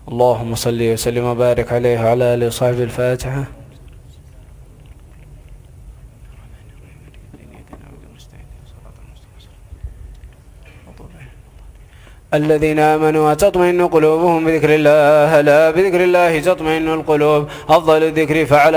اللهم صل وسلم وبارك عليه وعلى آله وصحبه. الفاتحة. الذين آمنوا وتطمئن قلوبهم بذكر الله، لا بذكر الله تطمئن القلوب. أفضل الذكر فعل